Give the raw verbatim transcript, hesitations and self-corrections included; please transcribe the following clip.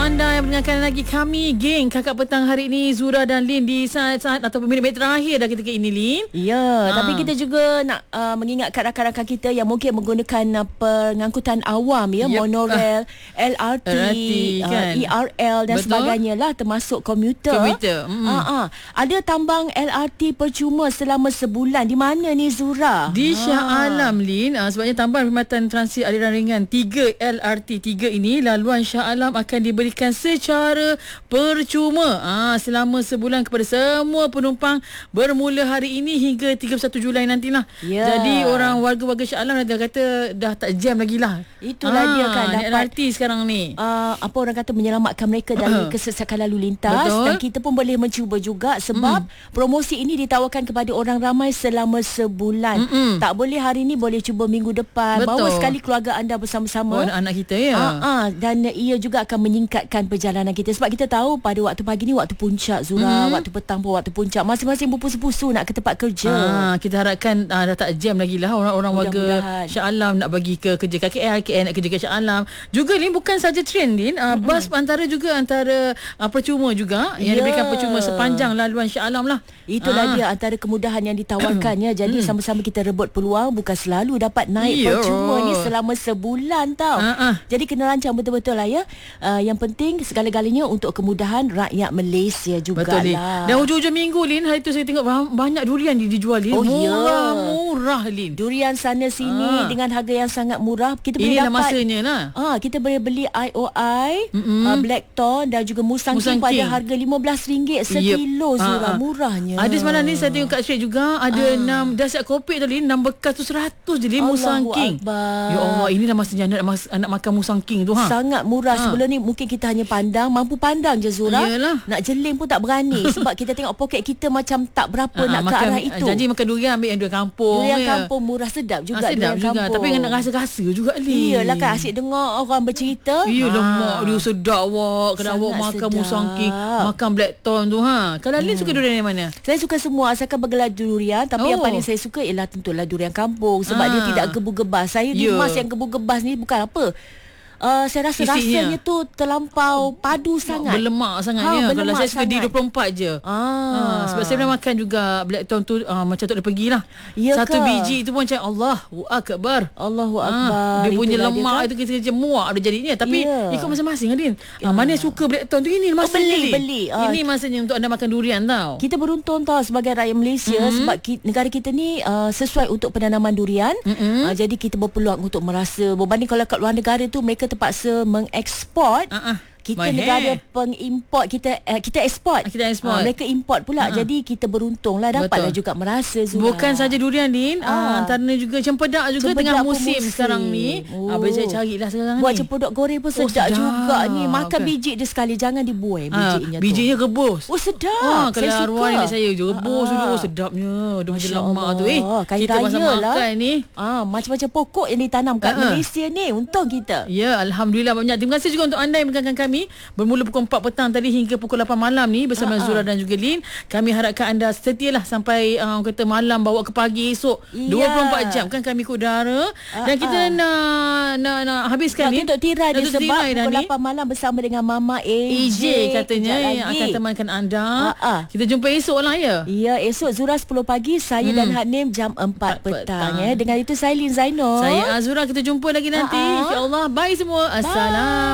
anda yang mendengarkan lagi kami, geng Kakak Petang hari ini, Zura dan Lin, di saat-saat ataupun minit-minit terakhir dah ketika ini, Lin. Ya, ha. tapi kita juga nak uh, mengingatkan rakan-rakan kita yang mungkin menggunakan uh, pengangkutan awam, ya, yep. monorail, uh, L R T, L R T kan? uh, E R L dan Betul? sebagainya lah, termasuk komuter. Komuter. Mm. Ha, ha. Ada tambang L R T percuma selama sebulan. Di mana ni, Zura? Di Shah Alam, Lin. Uh, sebabnya tambang perkhidmatan transit aliran ringan tiga L R T tiga ini, laluan Shah Alam akan diberikan secara percuma ah, selama sebulan kepada semua penumpang bermula hari ini hingga tiga puluh satu Julai nantilah. Yeah. Jadi orang warga-warga Shah Alam dah kata dah tak jam lagi lah. Itulah ah, dia kan dapat L R T sekarang ni. Uh, apa orang kata menyelamatkan mereka dari kesesakan lalu lintas. Betul. Dan kita pun boleh mencuba juga sebab mm. promosi ini ditawarkan kepada orang ramai selama sebulan. Mm-mm. Tak boleh hari ini, boleh cuba minggu depan. Betul. Bawa sekali keluarga anda bersama-sama. Oh, anak-anak kita ya. Uh, uh, dan ia juga akan meningkatkan perjalanan kita sebab kita tahu pada waktu pagi ni waktu puncak, Zura, mm. waktu petang pun waktu puncak, masing-masing berpusu-pusu nak ke tempat kerja. Ah, kita harapkan ah, dah tak jam lagi lah orang-orang warga Shah Alam nak bagi ke kerja K K L, K L nak kerja ke Shah Alam. Juga Lin, bukan saja train, Lin, ah, mm-hmm. bas antara juga antara ah, percuma juga yang yeah. diberikan percuma sepanjang laluan Shah Alam lah. Itulah ah. dia antara kemudahan yang ditawarkannya. Jadi mm. sama-sama kita rebut peluang, bukan selalu dapat naik yeah. percuma ni selama sebulan tau. Ah, ah. Jadi kena rancang betul-betul lah, ya. Uh, yang penting segala-galanya untuk kemudahan rakyat Malaysia jugalah. Betul, Lin. Dan hujung-hujung minggu, Lin, hari tu saya tengok banyak durian dijual, Lin. Oh, murah-murah, ya. Lin. Durian sana sini ah. dengan harga yang sangat murah. Kita boleh Inilah dapat masanya lah. Ah, kita boleh beli I O I, uh, Blackthorn dan juga Musang, Musang King pada harga lima belas ringgit sekilo, yep. Zura. Ah, ah. Murahnya. Ada semalam ni saya tengok kat Syed juga ada ah. enam dah siap kopi tu, Lin, enam bekas tu seratus je, Lin, Musang King. Akbar. Ya Allah, inilah masanya anak, anak makan Musang King tu, ha. Sangat murah. Ha. Sebelum ni mungkin kita hanya pandang, mampu pandang je, Zura. Yalah. Nak jeling pun tak berani sebab kita tengok poket kita macam tak berapa ha, nak makan, ke arah itu. Janji makan durian, ambil yang durian kampung. Durian ya. kampung murah, sedap juga. Ha, sedap juga kampung. Tapi nak rasa-rasa juga, Lin. Iyalah kan, asyik dengar orang bercerita. Ya, ha. lemak dia sedap awak. Kena awak makan sedap. Musang King, makan Blackthorn tu, ha. Kalau hmm. Lin suka durian yang mana? Saya suka semua asalkan bergelar durian. Tapi oh. yang paling saya suka ialah tentulah durian kampung sebab ha. dia tidak gebu-gebas. Saya yeah. di mas yang gebu-gebas ni bukan apa. Uh, saya rasa Isinya. rasanya tu terlampau padu sangat. Berlemak sangatnya. Ha, Kalau saya suka di dua puluh empat je. Ah. Ha, sebab saya pernah makan juga Blackthorn tu, uh, macam tak boleh pergilah. Ya, satu ke? biji tu pun macam Allahu Akbar. Allahu Akbar. Ha, dia punya Itulah lemak dia tu kita macam muak dia jadinya. Tapi yeah. ikut masing-masing, Adin. Ya. Ha, mana yang suka Blackthorn tu, ini masanya. Oh, beli, beli. Uh, ini masanya untuk anda makan durian tau. Kita beruntung tau sebagai rakyat Malaysia mm-hmm. sebab ki, negara kita ni uh, sesuai untuk penanaman durian. Mm-hmm. Uh, jadi kita berpeluang untuk merasa berbanding kalau kat luar negara tu mereka terpaksa meng ekspor uh-uh. kita My negara hair. pengimport kita uh, kita ekspor kita ekspor uh, mereka import pula uh-huh. jadi kita beruntunglah dapatlah juga merasa, Zura. Bukan saja durian, Din, uh. uh, antara juga cempedak juga cempedak tengah musim, musim sekarang ni. Oh. Uh, boleh saya carilah sekarang buat ni. Buat cempedak goreng pun sedap, oh, sedap juga ni. Makan okay. biji dia sekali, jangan dibuai bijinya uh, tu. Bijinya rebus. Oh, sedap. Uh, kalau saya arwah suka. nenek saya je rebus uh. dulu, sedapnya. Dia macam lemak tu. Eh, Kain kita masa lah. makan ni. Ah, macam-macam pokok yang ditanam kat uh-huh. Malaysia ni. Untung kita. Ya, alhamdulillah banyak. Terima kasih juga untuk anda yang mendengarkan kami bermula pukul empat petang tadi hingga pukul lapan malam ni bersama uh-huh. Zura dan juga Lin. Kami harapkan anda setialah sampai uh, kata malam bawa ke pagi esok. Yeah. dua puluh empat jam kan kami ke udara. Uh-huh. Dan kita nak nak, nak habiskan ni untuk tirai dia sebab tirai pukul lapan malam bersama dengan Mama A J, katanya yang akan temankan anda. Uh-huh. Kita jumpa esok lah, ya. Ya, esok Zura sepuluh pagi, saya hmm. dan Hanim jam empat petang, ya. Dengan itu saya Lin Zainul. Saya Azura, kita jumpa lagi nanti. Uh-huh. InsyaAllah. Bye semua. Assalam.